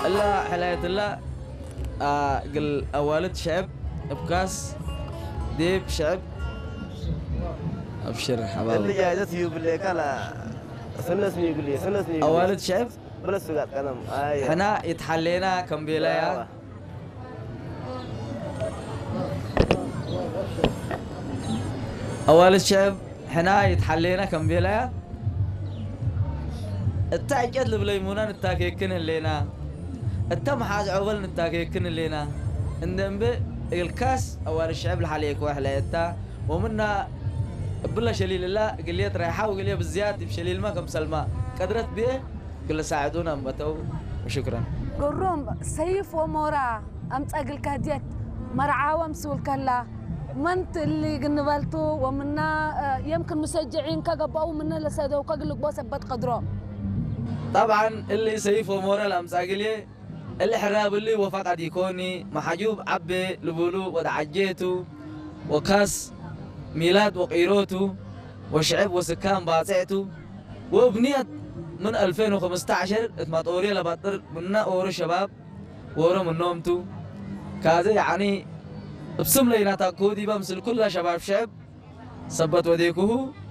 الله حلاية الله قل أولد شعب بكاس ديب شعب أبشر حبايبي اللي جايزة يقول لك أنا سنسني يقول لي سنسني أولد شعب بلا سقط كلام أيوة حنا يتحلينا كم بيلايا أولد شعب حنا يتحلينا كم بيلايا التعجت لبليمونا نتاكيكن اللينا التم حاج عقبال نتاكيكن اللينا عندن الكاس أول الشعب الحاليك وحلايتا ومنا بلا شليل الله قليت رايحة وقليت بالزيادة بشليل ما كم سلمى قدرت بيه كل ساعدونا أمبتو وشكرا قروم سيف ومورا أمت أقل كهديت مرعاوة مسؤول كلا منت اللي قنبلتو ومنا يمكن مسجعين كقباو منا لسادو كقلق بوس بات قدرو طبعا اللي سيف ومورا الأمساقلي اللي حراب اللي وفقد يكوني محجوب عبي لبولو ودعجيتو وكاس ميلاد وقيروتو وشعب وسكان باطعتو وبنيت من 2015 اتمطوري لبطر منا أورو شباب وورو من نومتو كذا يعني بسم لينا تاكودي بمثل كل شباب شعب سبت وديكوه